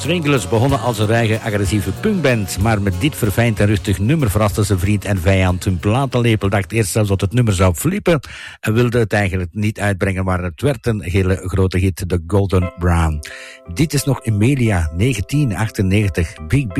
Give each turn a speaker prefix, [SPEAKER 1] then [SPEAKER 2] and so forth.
[SPEAKER 1] Stranglers begonnen als een ruige, agressieve punkband, maar met dit verfijnd en rustig nummer verraste ze vriend en vijand. Hun platenlepel dacht eerst zelfs dat het nummer zou flippen en wilde het eigenlijk niet uitbrengen, maar het werd een hele grote hit, de Golden Brown. Dit is nog Emilia, 1998, Big